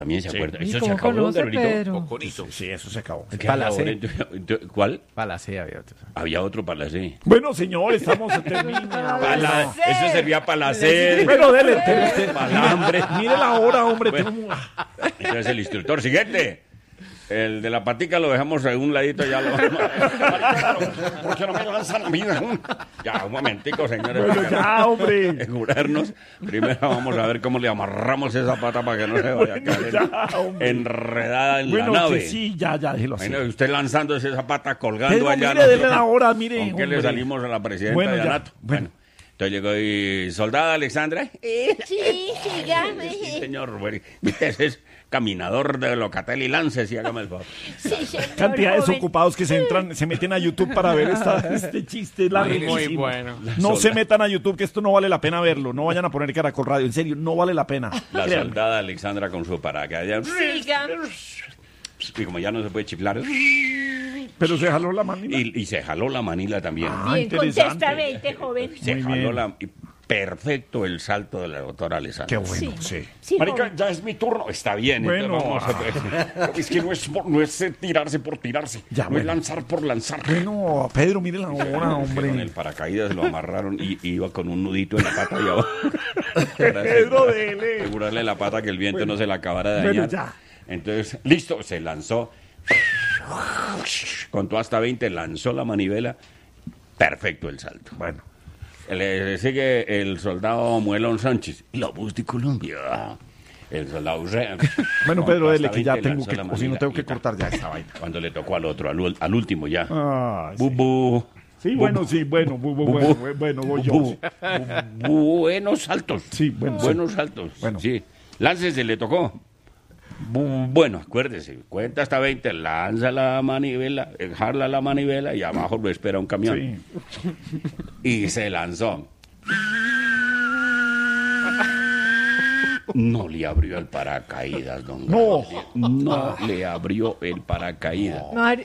También se acuerda. Sí. Eso se ¿Cómo acabó, conoce, Dorito. Pedro? Cocorito. Sí, eso se acabó. ¿Qué Palacé. ahora? ¿Cuál? Palacé había otro. Había otro Palacé. Bueno, señor, estamos terminando. Eso servía para la sed. Pero dele, Palambre. mire la hora, hombre. Bueno. Entonces el instructor siguiente. El de la patica lo dejamos a un ladito, ya lo ¿por qué no me lanzan a mí? Ya, un momentico, señores. Bueno, ya, hombre. Asegurarnos. Primero vamos a ver cómo le amarramos esa pata para que no se vaya a caer ya, hombre. enredada en Bueno, la nave. sí, ya, déjelo así. Bueno, usted lanzando esa pata colgando Pedro, allá. mire, dele la hora, mire. ¿Con qué le hombre. salimos a la presidenta Bueno, de ya, Anato? bueno. Entonces llegó y... ¿Soldada Alexandra? Sí, ya. Sí, señor. Bueno, usted es caminador de Locatel y Lances, y hágame el favor. Sí, señor, Cantidades joven. ocupados que se meten a YouTube para ver este chiste larguísimo. Muy bueno. No se metan a YouTube, que esto no vale la pena verlo. No vayan a poner Caracol Radio. En serio, no vale la pena. La Créanme. soldada Alexandra con su paracaídas. Siga. Y como ya no se puede chiflar. Pero se jaló la manita. Y se jaló la manila también. Ah, Bien, interesante. contesta 20, joven. Se muy jaló bien. la... y perfecto el salto de la doctora Alexandra. Qué bueno, sí. Sí, Marica, joven. ya es mi turno. Está bien. Bueno, entonces es que no es tirarse por tirarse. Ya, no bueno. es lanzar por lanzar. Bueno, Pedro, mire la hora, Con el hombre. paracaídas lo amarraron y iba con un nudito en la pata y abajo. Pedro, dele. Asegurarle la pata que el viento no se la acabara de Bueno, dañar. ya. Entonces, listo, se lanzó. Contó hasta 20, lanzó la manivela. Perfecto el salto. Bueno. Le sigue el soldado Muelón Sánchez. La voz de Colombia. El soldado Bueno, Pedro, dele, que ya tengo lanzó que, la o si no manivela tengo que y tal. cortar ya esta vaina. Cuando le tocó al otro, al último ya. Ah, sí. Bubu. Sí, bueno, sí, bueno, bueno, voy yo. Buenos saltos. Sí, bueno, sí. Buenos saltos. Bueno. Sí. Láncese, le tocó. Bueno, acuérdese, cuenta hasta 20, lanza la manivela, jala la manivela y abajo lo espera un camión. Sí. Y se lanzó. No le abrió el paracaídas, don No. Gabriel. No le abrió el paracaídas.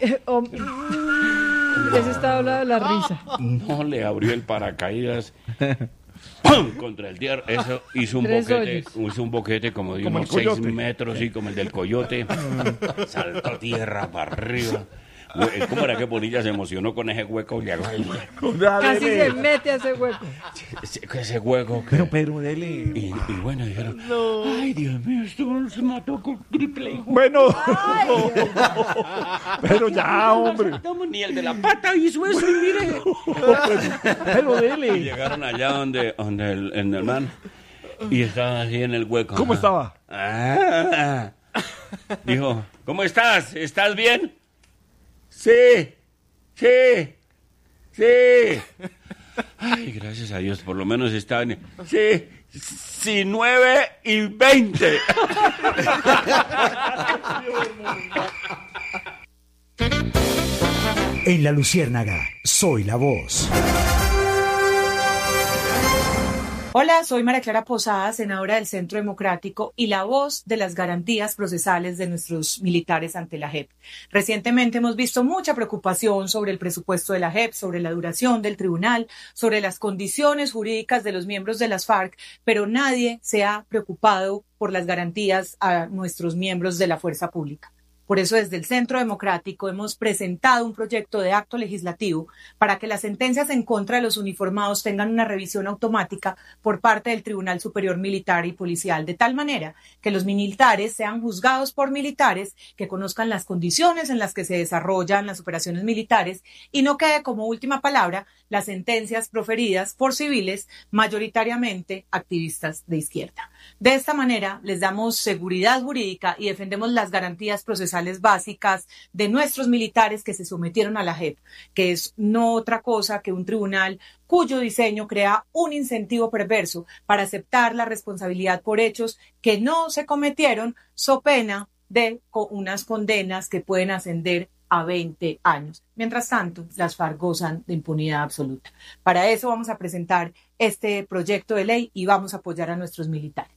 Ya se está hablando de la risa. No le abrió el paracaídas. ¡Pum! Contra el tierra. Eso hizo un boquete como de Como unos el 6 coyote. metros, sí, como el del coyote. Saltó tierra para arriba. ¿Cómo era que Bonilla se emocionó con ese hueco? Le hago Casi se mete a ese hueco. ese hueco. Pero Pedro, dele. Y bueno, dijeron, ay, Dios mío, esto se mató con triple hijo. Bueno. Pero ya, hombre. No, ni el de la pata hizo eso, y mire. Pero Y dele. llegaron allá donde el man y estaba así en el hueco. ¿Cómo estaba? Ah. Dijo, ¿cómo estás? ¿Estás bien? Sí. Ay, gracias a Dios, por lo menos está bien. Sí, 9 y 20. En La Luciérnaga, soy la voz. Hola, soy María Clara Posada, senadora del Centro Democrático y la voz de las garantías procesales de nuestros militares ante la JEP. Recientemente hemos visto mucha preocupación sobre el presupuesto de la JEP, sobre la duración del tribunal, sobre las condiciones jurídicas de los miembros de las FARC, pero nadie se ha preocupado por las garantías a nuestros miembros de la fuerza pública. Por eso, desde el Centro Democrático hemos presentado un proyecto de acto legislativo para que las sentencias en contra de los uniformados tengan una revisión automática por parte del Tribunal Superior Militar y Policial, de tal manera que los militares sean juzgados por militares que conozcan las condiciones en las que se desarrollan las operaciones militares y no quede como última palabra las sentencias proferidas por civiles, mayoritariamente activistas de izquierda. De esta manera, les damos seguridad jurídica y defendemos las garantías procesales básicas de nuestros militares que se sometieron a la JEP, que es no otra cosa que un tribunal cuyo diseño crea un incentivo perverso para aceptar la responsabilidad por hechos que no se cometieron, so pena de unas condenas que pueden ascender a 20 años. Mientras tanto, las FARC gozan de impunidad absoluta. Para eso vamos a presentar este proyecto de ley y vamos a apoyar a nuestros militares.